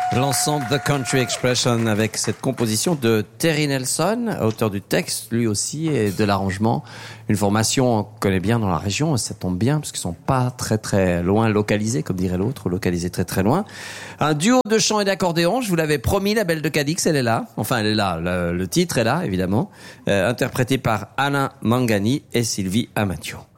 L'ensemble The Country Expression avec cette composition de Terry Nelson, auteur du texte lui aussi et de l'arrangement. Une formation qu'on connaît bien dans la région, ça tombe bien parce qu'ils sont pas très très loin localisés, comme dirait l'autre, localisés très très loin. Un duo de chant et d'accordéon, je vous l'avais promis, la Belle de Cadix, elle est là. Enfin, elle est là, le titre est là, évidemment. Interprété par Alain Mangani et Sylvie Amatio.